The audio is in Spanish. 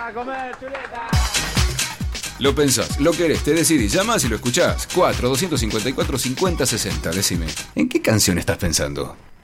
Lo pensás, lo querés, te decidís, llamás y lo escuchás. 4-254-5060. Decime, ¿en qué canción estás pensando?